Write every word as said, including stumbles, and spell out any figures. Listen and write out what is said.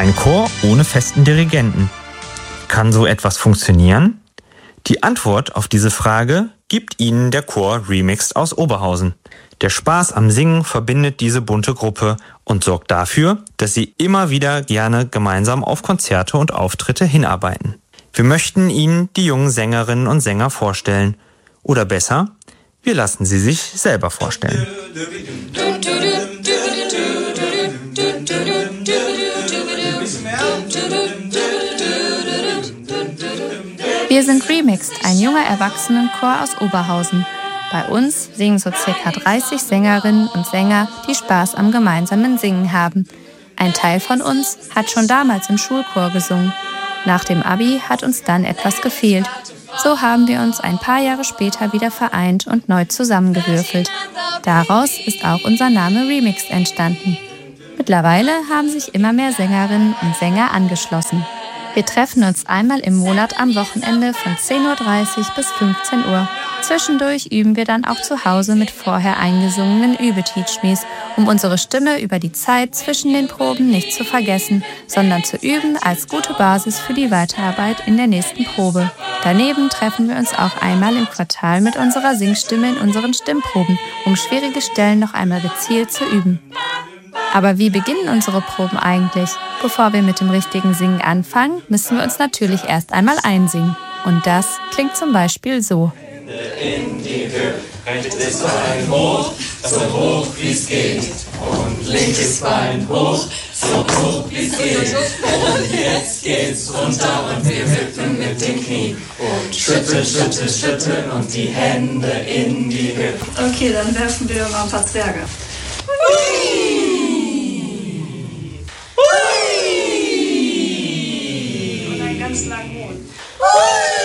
Ein Chor ohne festen Dirigenten. Kann so etwas funktionieren? Die Antwort auf diese Frage gibt Ihnen der Chor Remixed aus Oberhausen. Der Spaß am Singen verbindet diese bunte Gruppe und sorgt dafür, dass sie immer wieder gerne gemeinsam auf Konzerte und Auftritte hinarbeiten. Wir möchten Ihnen die jungen Sängerinnen und Sänger vorstellen. Oder besser, wir lassen sie sich selber vorstellen. Wir sind Remixed, ein junger Erwachsenenchor aus Oberhausen. Bei uns singen so circa dreißig Sängerinnen und Sänger, die Spaß am gemeinsamen Singen haben. Ein Teil von uns hat schon damals im Schulchor gesungen. Nach dem Abi hat uns dann etwas gefehlt. So haben wir uns ein paar Jahre später wieder vereint und neu zusammengewürfelt. Daraus ist auch unser Name Remixed entstanden. Mittlerweile haben sich immer mehr Sängerinnen und Sänger angeschlossen. Wir treffen uns einmal im Monat am Wochenende von zehn Uhr dreißig bis fünfzehn Uhr. Zwischendurch üben wir dann auch zu Hause mit vorher eingesungenen Übeteachmes, um unsere Stimme über die Zeit zwischen den Proben nicht zu vergessen, sondern zu üben als gute Basis für die Weiterarbeit in der nächsten Probe. Daneben treffen wir uns auch einmal im Quartal mit unserer Singstimme in unseren Stimmproben, um schwierige Stellen noch einmal gezielt zu üben. Aber wie beginnen unsere Proben eigentlich? Bevor wir mit dem richtigen Singen anfangen, müssen wir uns natürlich erst einmal einsingen. Und das klingt zum Beispiel so. In die Höhe, rechtes Bein hoch, so hoch wie es geht. Und linkes Bein hoch, so hoch wie es geht. Und jetzt geht's runter und wir hüpfen mit den Knien. Und schütteln, schütteln, schütteln und die Hände in die Höhe. Okay, dann werfen wir mal ein paar Zwerge. Und einen ganz langen Mond.